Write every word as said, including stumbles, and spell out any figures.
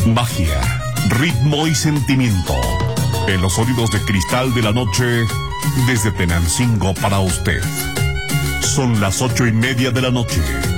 Magia, ritmo y sentimiento. En los sonidos de cristal de la noche, desde Tenancingo para usted. Son las ocho y media de la noche.